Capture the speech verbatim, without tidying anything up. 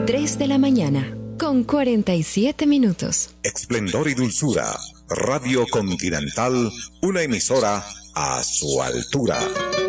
tres de la mañana, con cuarenta y siete minutos. Esplendor y dulzura. Radio Continental, una emisora a su altura.